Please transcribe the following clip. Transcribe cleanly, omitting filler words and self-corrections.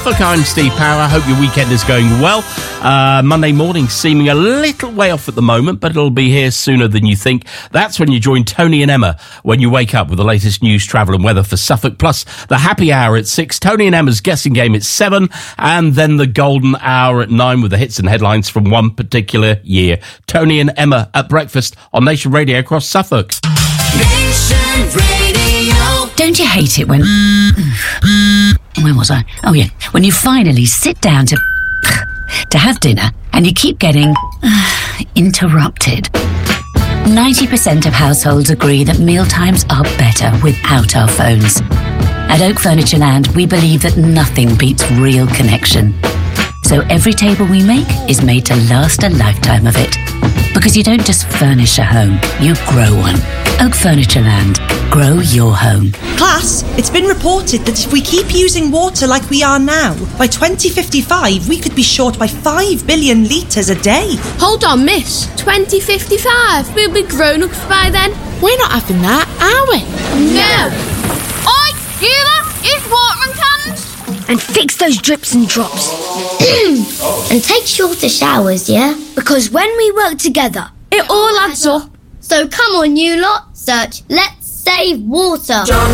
Suffolk. I'm Steve Power. I hope your weekend is going well. Monday morning seeming a little way off at the moment, but it'll be here sooner than you think. That's when you join Tony and Emma when you wake up with the latest news, travel and weather for Suffolk, plus the happy hour at 6, Tony and Emma's guessing game at 7, and then the golden hour at 9 with the hits and headlines from one particular year. Tony and Emma at breakfast on Nation Radio across Suffolk. Nation Radio. Don't you hate it when... Where was I? Oh, yeah. When you finally sit down to have dinner and you keep getting interrupted. 90% of households agree that mealtimes are better without our phones. At Oak Furniture Land, we believe that nothing beats real connection. So every table we make is made to last a lifetime of it. Because you don't just furnish a home, you grow one. Oak Furniture Land. Grow your home. Class, it's been reported that if we keep using water like we are now, by 2055 we could be short by 5 billion litres a day. Hold on, miss. 2055? We'll be grown-ups by then. We're not having that, are we? No. Oi, you lot, use watering cans. And fix those drips and drops. And take shorter showers, yeah? Because when we work together, it all adds up. So come on, you lot, search Let's Save Water.